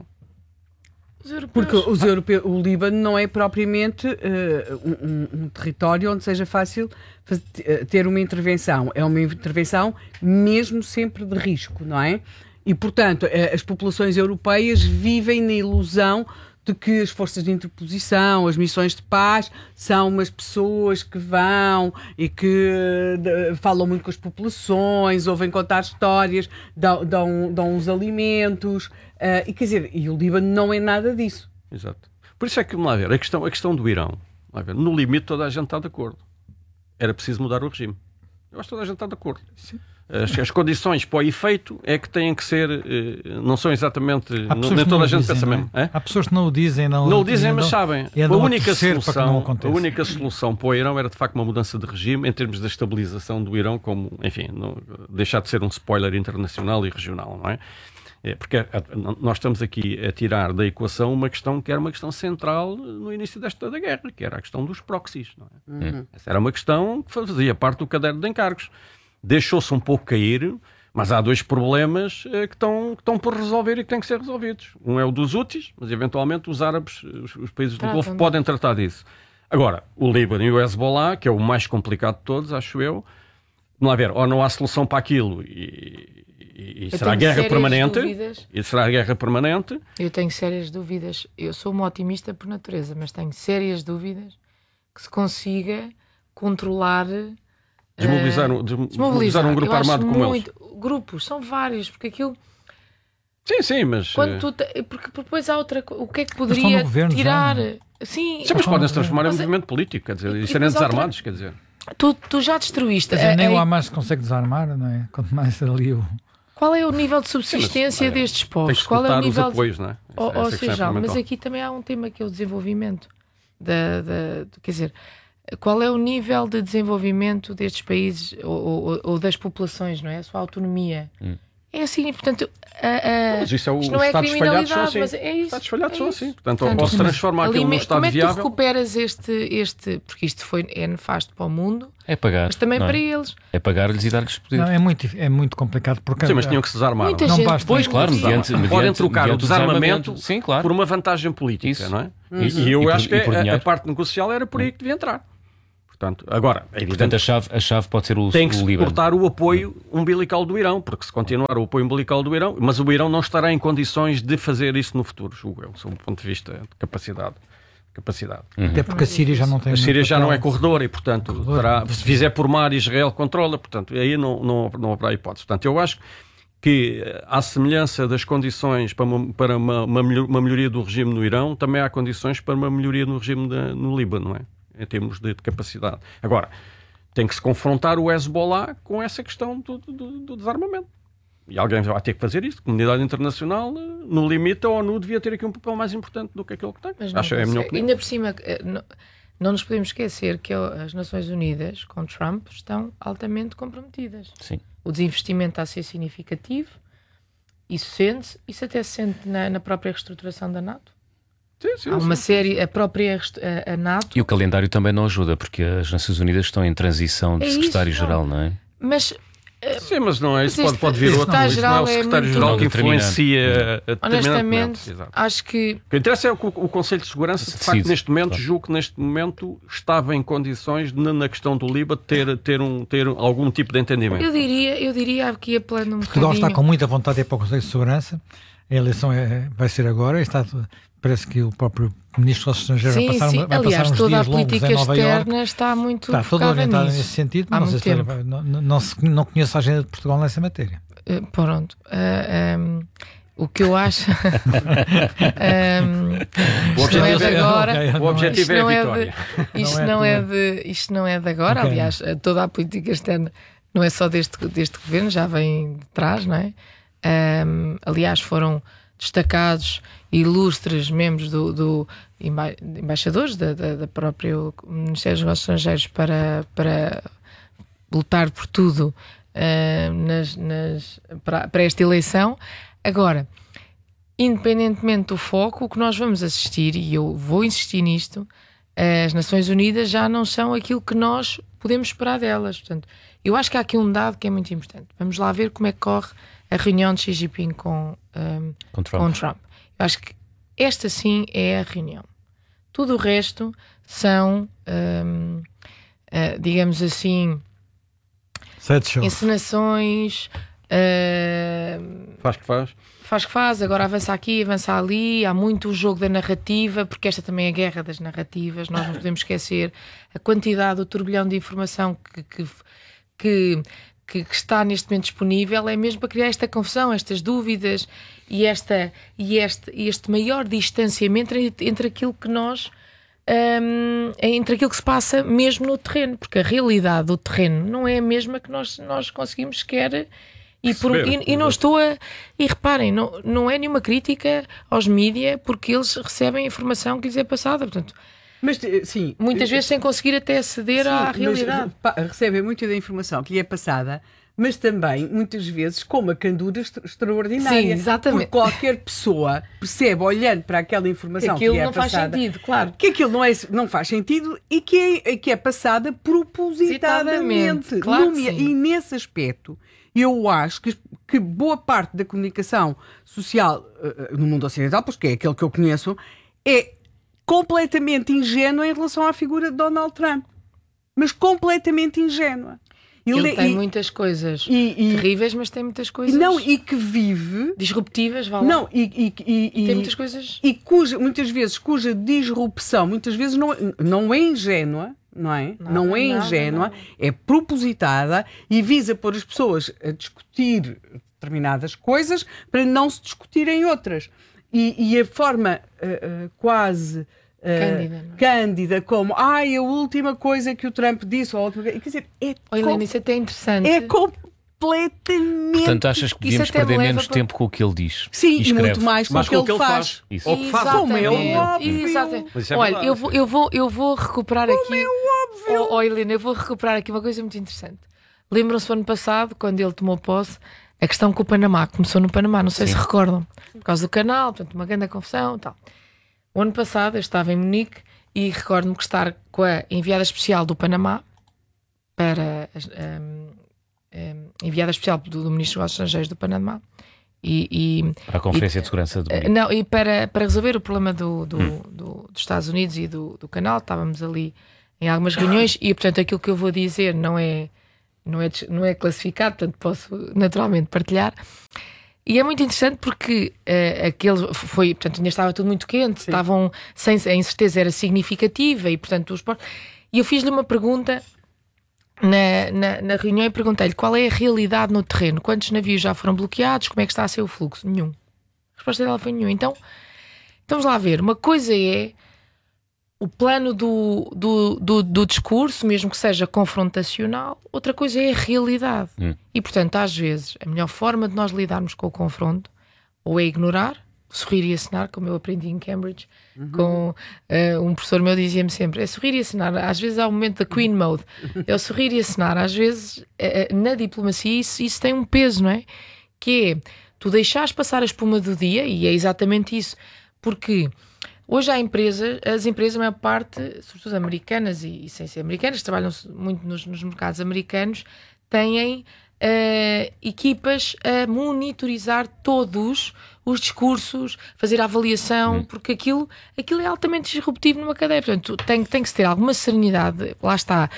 Porque o Líbano não é propriamente um território onde seja fácil ter uma intervenção. É uma intervenção mesmo sempre de risco, não é? E, portanto, as populações europeias vivem na ilusão de que as forças de interposição, as missões de paz, são umas pessoas que vão e que falam muito com as populações, ouvem contar histórias, dão os alimentos, e quer dizer, e o Líbano não é nada disso. Exato. Por isso é que, vamos lá ver, a questão do Irão, no limite toda a gente está de acordo. Era preciso mudar o regime. Eu acho que toda a gente está de acordo. Sim. As condições para o efeito é que têm que ser, não são exatamente, nem toda a gente pensa mesmo. Há pessoas que não o dizem, não o dizem, mas sabem. A única solução para o Irão era de facto uma mudança de regime em termos da estabilização do Irão, como, enfim, deixar de ser um spoiler internacional e regional, não é? Porque nós estamos aqui a tirar da equação uma questão que era uma questão central no início da guerra, que era a questão dos proxies, não é? Essa era uma questão que fazia parte do caderno de encargos. Deixou-se um pouco cair, mas há dois problemas que estão por resolver e que têm que ser resolvidos. Um é o dos Houthis, mas eventualmente os árabes, os países do Golfo, podem tratar disso. Agora, o Líbano e o Hezbollah, que é o mais complicado de todos, acho eu, vamos lá ver, ou não há solução para aquilo e será guerra permanente. E será a guerra permanente. Eu tenho sérias dúvidas. Eu sou uma otimista por natureza, mas tenho sérias dúvidas que se consiga controlar... Desmobilizar um grupo armado como eles. Grupos, são vários, porque aquilo... Sim, mas... Porque depois há outra... O que é que poderia tirar... Sim, mas podem se transformar em movimento político, quer dizer, e serem desarmados, quer dizer. Tu já destruíste... nem o Hamas consegue desarmar, não é? Quanto mais ali o... Qual é o nível de subsistência destes povos? Qual é o nível os apoios, não é? Ou seja, mas aqui também há um tema que é o desenvolvimento. Quer dizer... Qual é o nível de desenvolvimento destes países ou das populações, não é? A sua autonomia. É assim, portanto, mas isso é o não é Estados falhados são criminalidade, assim. mas é isso. Estados falhados são assim. Portanto, Portanto, ou se transforma aquilo num Estado como é que viável... tu recuperas este porque isto é nefasto para o mundo, é pagar, mas também para eles. É pagar-lhes e dar-lhes poder. Não, é muito complicado. Porque sim, mas tinham que se desarmar. Muita não gente basta. Pois, claro, podem trocar o desarmamento sim, claro, por uma vantagem política, isso. Não é? E eu acho que a parte negocial era por aí que devia entrar. Portanto, agora, é evidente, portanto, a chave pode ser o tem que se Líbano. cortar o apoio umbilical do Irão, porque se continuar o apoio umbilical do Irão, mas o Irão não estará em condições de fazer isso no futuro, julgo eu, sob o ponto de vista de capacidade. Até porque a Síria já não tem... A Síria já não é corredor e, portanto, se fizer por mar, Israel controla, portanto, aí não haverá hipótese. Portanto, eu acho que, à semelhança das condições para uma melhoria do regime no Irão, também há condições para uma melhoria no regime no Líbano, não é? Em termos de capacidade. Agora, tem que se confrontar o Hezbollah com essa questão do desarmamento. E alguém vai ter que fazer isso. A comunidade internacional, no limite, a ONU devia ter aqui um papel mais importante do que aquele que tem. Acho é a minha opinião. Ainda por cima, não nos podemos esquecer que as Nações Unidas, com Trump, estão altamente comprometidas. Sim. O desinvestimento está a ser significativo. Isso sente-se. Isso até se sente na própria reestruturação da NATO. Sim, há uma série, a própria a NATO... E o calendário também não ajuda, porque as Nações Unidas estão em transição de secretário-geral, não é? Mas... Sim, mas não é isso. Pode vir outro. Isso não é o secretário-geral que influencia honestamente, acho que... O que interessa é o Conselho de Segurança, de facto, neste momento, julgo que neste momento estava em condições, na questão do Líbano, ter algum tipo de entendimento. Eu diria que ia plano um Portugal bocadinho... está com muita vontade de ir para o Conselho de Segurança. A eleição vai ser agora. Parece que o próprio Ministro dos Estrangeiros vai passar aliás, uns toda dias a política longos em Nova externa Iorque. está muito Está toda orientada nesse sentido, mas não conheço a agenda de Portugal nessa matéria. Pronto. O que eu acho... o objetivo é agora. O objetivo é a vitória. Isto não é de agora. Okay. Aliás, toda a política externa não é só deste governo, já vem de trás, não é? Aliás, foram destacados ilustres membros embaixadores da própria Ministério dos Negócios Estrangeiros para lutar por tudo para esta eleição. Agora, independentemente do foco, o que nós vamos assistir, e eu vou insistir nisto, as Nações Unidas já não são aquilo que nós podemos esperar delas. Portanto, eu acho que há aqui um dado que é muito importante. Vamos lá ver como é que corre a reunião de Xi Jinping com Trump. Eu acho que esta sim é a reunião. Tudo o resto são, digamos assim, encenações. Faz que faz. Faz que faz, agora avança aqui, avança ali. Há muito o jogo da narrativa, porque esta também é a guerra das narrativas. Nós não podemos esquecer a quantidade, o turbilhão de informação que está neste momento disponível, é mesmo para criar esta confusão, estas dúvidas e este maior distanciamento entre aquilo que nós entre aquilo que se passa mesmo no terreno, porque a realidade do terreno não é a mesma que nós conseguimos sequer e não estou a... E reparem, não é nenhuma crítica aos mídia, porque eles recebem a informação que lhes é passada, portanto... Mas, sim, muitas vezes sem conseguir até aceder à realidade. Recebem muita da informação que lhe é passada, mas também, muitas vezes, com uma candura extraordinária. Sim, exatamente. Porque qualquer pessoa percebe, olhando para aquela informação que lhe é passada... Aquilo não faz sentido, claro. Que aquilo não faz sentido e que é passada propositadamente. Claro que sim. E nesse aspecto, eu acho que boa parte da comunicação social no mundo ocidental, porque é aquele que eu conheço, é completamente ingênua em relação à figura de Donald Trump. Mas completamente ingênua. Ele tem muitas coisas terríveis, mas tem muitas coisas... Não, e que vive... disruptivas, vá lá. Não, tem muitas coisas... E muitas vezes, cuja disrupção, muitas vezes não é ingênua, não é? Não é ingênua, é propositada e visa pôr as pessoas a discutir determinadas coisas para não se discutirem outras. E a forma quase cândida, como a última coisa que o Trump disse, ou a última... quer dizer, Helena, isso é até interessante. É completamente... Portanto, achas que devíamos perder menos tempo com o que ele diz? Sim, e muito mais com o que ele faz. Isso. Ou que faz. Como é óbvio. Olha, eu vou recuperar aqui... Como é óbvio. Helena, eu vou recuperar aqui uma coisa muito interessante. Lembram-se do ano passado, quando ele tomou posse, a questão com o Panamá, começou no Panamá, não sei se recordam, por causa do canal, portanto, uma grande confusão e tal. O ano passado eu estava em Munique e recordo-me que estar com a enviada especial do Panamá para enviada especial do Ministro dos Estrangeiros do Panamá para a Conferência de Segurança do Munique. Não, e para resolver o problema dos Estados Unidos e do canal, estávamos ali em algumas reuniões e, portanto, aquilo que eu vou dizer não é classificado, portanto posso naturalmente partilhar. E é muito interessante porque aquele foi, portanto, ainda estava tudo muito quente, estavam a incerteza era significativa e, portanto, e eu fiz-lhe uma pergunta na reunião e perguntei-lhe qual é a realidade no terreno, quantos navios já foram bloqueados, como é que está a ser o fluxo? Nenhum. A resposta dela foi nenhum. Então, vamos lá ver. Uma coisa é o plano do discurso, mesmo que seja confrontacional, outra coisa é a realidade. E, portanto, às vezes, a melhor forma de nós lidarmos com o confronto ou é ignorar, sorrir e acenar, como eu aprendi em Cambridge, com um professor meu dizia-me sempre, é sorrir e acenar. Às vezes há o momento da Queen Mode, é o sorrir e acenar. Às vezes, na diplomacia, isso tem um peso, não é? Que é, tu deixares passar a espuma do dia, e é exatamente isso, porque hoje há as empresas, a maior parte, sobretudo americanas e sem ser americanas, trabalham muito nos mercados americanos, têm equipas a monitorizar todos os discursos, fazer a avaliação, porque aquilo é altamente disruptivo numa cadeia. Portanto, tem que se ter alguma serenidade, lá está,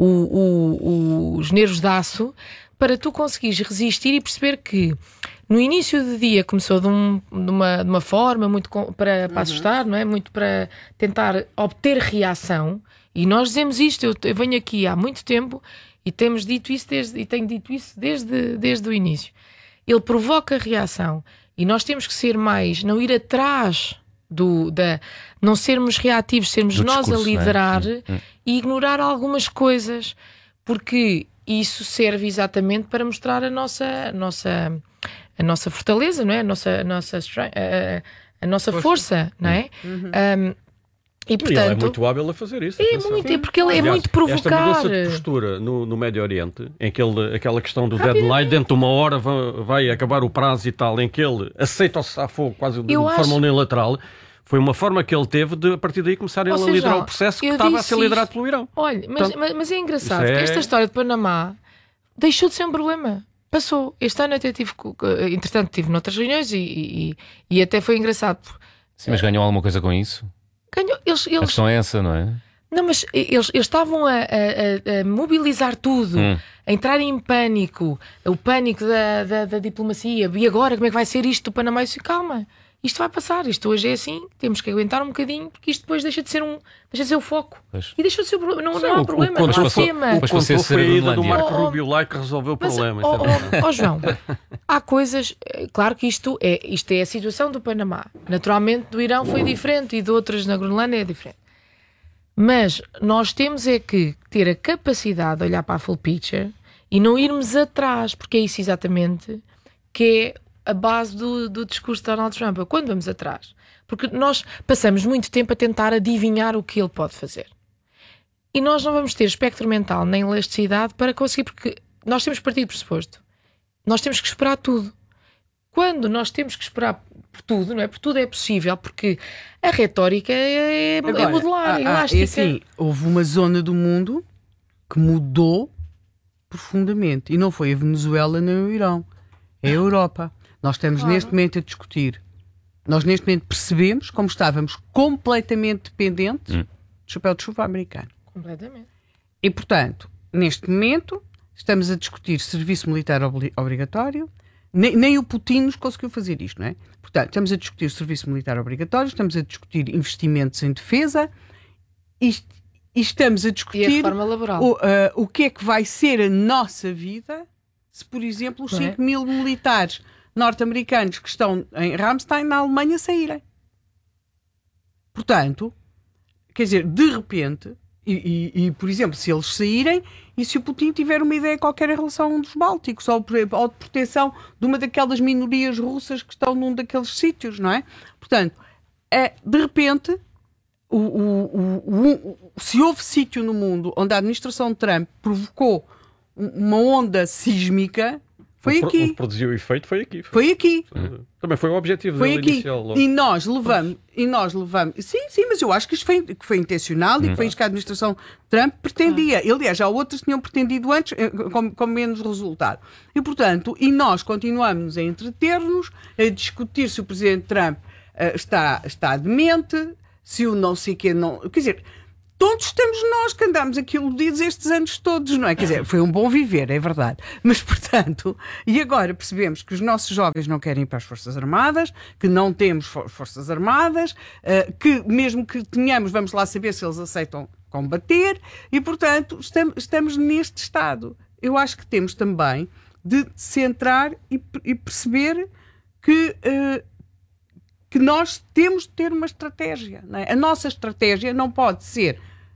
os nervos de aço, para tu conseguires resistir e perceber que no início do dia começou de uma forma muito para assustar, não é? Muito para tentar obter reação, e nós dizemos isto, eu venho aqui há muito tempo e temos dito isso tenho dito isso desde o início. Ele provoca reação e nós temos que ser mais, não ir atrás não sermos reativos, sermos nós discurso, a liderar, e ignorar algumas coisas, porque isso serve exatamente para mostrar a nossa fortaleza, não é? A nossa força, não é? E, portanto, ele é muito hábil a fazer isso. Porque ele é muito provocar. Esta mudança de postura no Médio Oriente, em que aquela questão do deadline, dentro de uma hora vai acabar o prazo e tal, em que ele aceita o cessar-fogo quase de forma unilateral, foi uma forma que ele teve de, a partir daí, começar a liderar o processo que estava a ser liderado pelo Irão. Olha, mas é engraçado que esta história de Panamá deixou de ser um problema. Passou. Este ano até entretanto estive noutras reuniões e até foi engraçado. Sim, mas ganhou alguma coisa com isso? Ganhou. A questão é essa, não é? Não, mas eles estavam a mobilizar tudo, a entrar em pânico, o pânico da diplomacia. E agora, como é que vai ser isto do Panamá? Eu disse, calma, isto vai passar, isto hoje é assim, temos que aguentar um bocadinho, porque isto depois deixa de ser o foco. Pois. E deixa de ser o problema, não há problema, não há tema. O controle foi a ida do Marco Rubio lá que resolveu o problema. João, há coisas, claro que isto é a situação do Panamá. Naturalmente do Irão foi diferente e de outras na Groenlândia é diferente. Mas nós temos é que ter a capacidade de olhar para a full picture e não irmos atrás, porque é isso exatamente que é a base do discurso de Donald Trump. Quando vamos atrás? Porque nós passamos muito tempo a tentar adivinhar o que ele pode fazer. E nós não vamos ter espectro mental nem elasticidade para conseguir, porque nós temos partido pressuposto. Nós temos que esperar tudo. Quando nós temos que esperar por tudo, não é? Por tudo é possível, porque a retórica é modular, é elástica. Assim, houve uma zona do mundo que mudou profundamente. E não foi a Venezuela nem o Irão. É a Europa. Nós estamos neste momento a discutir. Nós neste momento percebemos como estávamos completamente dependentes do chapéu de chuva americano. Completamente. E, portanto, neste momento estamos a discutir serviço militar obrigatório. Nem o Putin nos conseguiu fazer isto, não é? Portanto, estamos a discutir serviço militar obrigatório, estamos a discutir investimentos em defesa e estamos a discutir e a reforma laboral. O que é que vai ser a nossa vida se, por exemplo, os 5 mil militares norte-americanos que estão em Ramstein, na Alemanha, saírem. Portanto, quer dizer, de repente, por exemplo, se eles saírem e se o Putin tiver uma ideia qualquer em relação a um dos Bálticos ou de proteção de uma daquelas minorias russas que estão num daqueles sítios, não é? Portanto, de repente, se houve sítio no mundo onde a administração de Trump provocou uma onda sísmica, Foi aqui. Onde produziu o efeito foi aqui. Foi aqui. Também foi o objetivo foi dele aqui. inicial. E nós levamos. Sim, mas eu acho que isto foi intencional e que foi isto que a administração Trump pretendia. Aliás, já outras tinham pretendido antes, com menos resultado. E, portanto, nós continuamos a entreter-nos, a discutir se o presidente Trump está demente, se o não sei o quê não. Quer dizer. Todos estamos nós que andamos aqui iludidos estes anos todos, não é? Quer dizer, foi um bom viver, é verdade. Mas, portanto, e agora percebemos que os nossos jovens não querem ir para as Forças Armadas, que não temos Forças Armadas, que mesmo que tenhamos, vamos lá saber se eles aceitam combater, e, portanto, estamos neste estado. Eu acho que temos também de centrar e perceber que nós temos de ter uma estratégia. Não é? A nossa estratégia não pode ser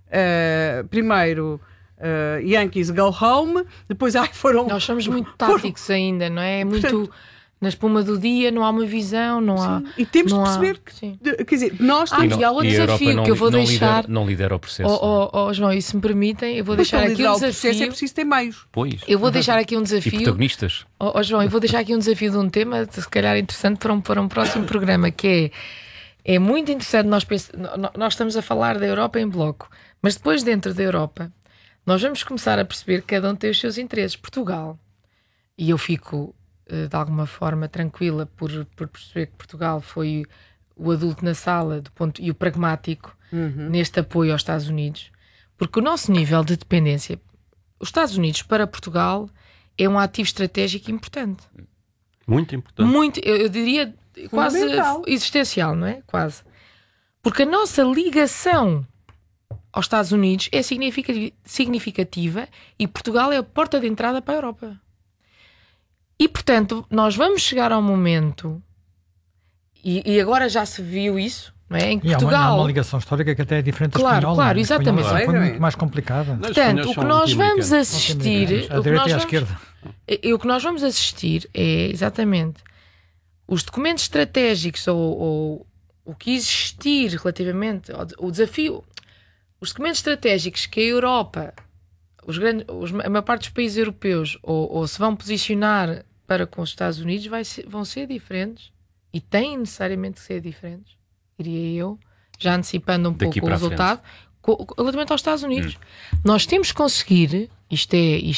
primeiro Yankees go home, depois foram... Nós somos muito táticos ainda, não é? Muito... Portanto, na espuma do dia não há uma visão, não há... E temos de perceber que... Quer dizer, nós temos... E há outro desafio que eu vou deixar... Não lidera o processo. João, e se me permitem, eu vou deixar aqui um desafio... processo é preciso ter meios. Pois. Eu vou deixar aqui um desafio... E protagonistas. João, eu vou deixar aqui um desafio de um tema, se calhar interessante para um próximo programa, que é muito interessante. Nós estamos a falar da Europa em bloco, mas depois dentro da Europa nós vamos começar a perceber que cada um tem os seus interesses. Portugal, e eu fico de alguma forma tranquila por perceber que Portugal foi o adulto na sala e o pragmático neste apoio aos Estados Unidos, porque o nosso nível de dependência, os Estados Unidos para Portugal é um ativo estratégico importante. Muito importante. Muito, eu diria quase existencial, não é? Quase. Porque a nossa ligação aos Estados Unidos é significativa e Portugal é a porta de entrada para a Europa. E, portanto, nós vamos chegar ao momento, e agora já se viu isso, não é? Em que Portugal... Há uma ligação histórica que até é diferente da espanhola. Claro, exatamente. É muito mais complicada. Portanto, o que nós vamos assistir... A direita e a esquerda. O que nós vamos assistir é, exatamente, os documentos estratégicos ou o que existir relativamente ao desafio, os documentos estratégicos que a Europa... a maior parte dos países europeus ou se vão posicionar para com os Estados Unidos vão ser diferentes e têm necessariamente que ser diferentes, diria eu, já antecipando um pouco o resultado relativamente aos Estados Unidos. Nós temos que conseguir, isto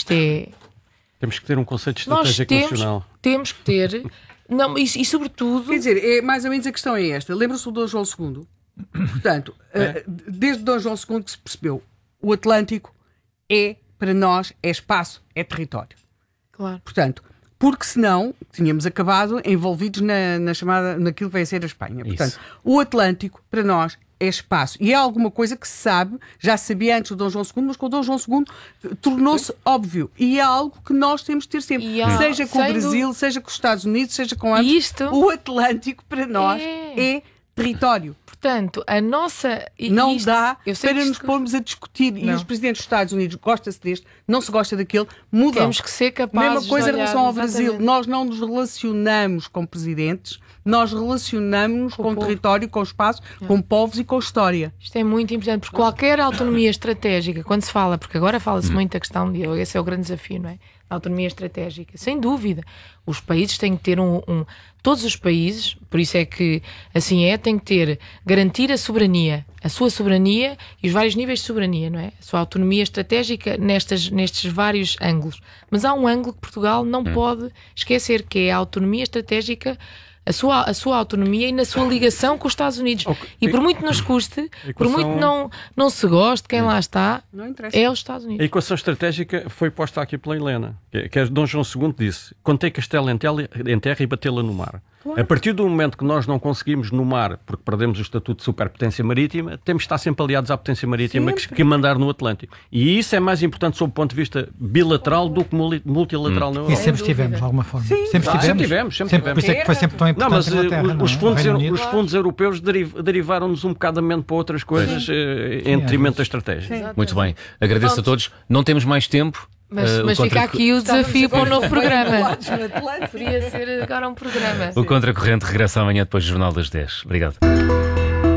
é temos que ter um conceito estratégico nacional. Temos que ter e sobretudo... Quer dizer, mais ou menos a questão é esta. Lembra-se do Dom João II? Portanto, desde Dom João II que se percebeu, o Atlântico para nós, é espaço, é território. Claro. Portanto, porque senão tínhamos acabado envolvidos naquilo que vai ser a Espanha. Portanto, o Atlântico, para nós, é espaço. E é alguma coisa que se sabe, já se sabia antes do Dom João II, mas com o Dom João II tornou-se óbvio. E é algo que nós temos de ter sempre. Seja com o Brasil, seja com os Estados Unidos, seja com ambos. O Atlântico, para nós, é território. Portanto, a nossa... Não dá para nos pormos a discutir. Não. E os presidentes dos Estados Unidos gosta-se deste, não se gosta daquele, mudam. Temos que ser capazes mesma coisa de olhar, em relação ao exatamente. Brasil. Nós não nos relacionamos com presidentes, nós relacionamos-nos com o território, com o espaço, com povos e com história. Isto é muito importante, porque qualquer autonomia estratégica, quando se fala, porque agora fala-se muito da questão de... Esse é o grande desafio, não é? A autonomia estratégica. Sem dúvida. Os países têm que ter todos os países, por isso é que assim têm que ter, garantir a sua soberania e os vários níveis de soberania, não é? A sua autonomia estratégica nestes vários ângulos. Mas há um ângulo que Portugal não pode esquecer, que é a autonomia estratégica, a sua autonomia e na sua ligação com os Estados Unidos. E por muito nos custe, por muito não se goste, quem lá está, é os Estados Unidos. A equação estratégica foi posta aqui pela Helena, que Dom João II disse: contei castelo em terra e batê-la no mar. Claro. A partir do momento que nós não conseguimos no mar, porque perdemos o estatuto de superpotência marítima, temos de estar sempre aliados à potência marítima que mandar no Atlântico. E isso é mais importante sob o ponto de vista bilateral do que multilateral na Europa. E sempre estivemos, de alguma forma. Sim. Sempre tivemos. Por isso é que foi sempre tão importante a Inglaterra. Os fundos europeus derivaram-nos um bocado a mente para outras coisas em detrimento da estratégia. Muito bem. Agradeço a todos. Não temos mais tempo. Mas fica aqui o desafio para um novo programa. Podia ser agora um programa. O Contracorrente regressa amanhã depois do Jornal das 10. Obrigado.